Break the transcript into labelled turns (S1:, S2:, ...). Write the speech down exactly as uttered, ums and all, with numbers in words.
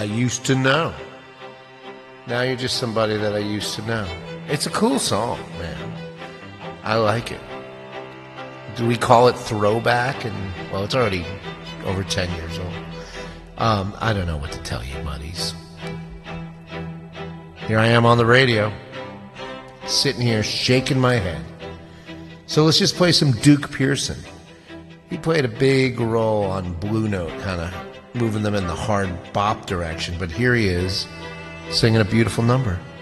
S1: I used to know. Now you're just somebody that I used to know. It's a cool song, man. I like it. Do we call it throwback? And well, it's already over ten years old. Um, I don't know what to tell you, buddies. Here I am on the radio, sitting here shaking my head. So let's just play some Duke Pearson. He played a big role on Blue Note, kind of moving them in the hard bop direction. But here he is, singing a beautiful number.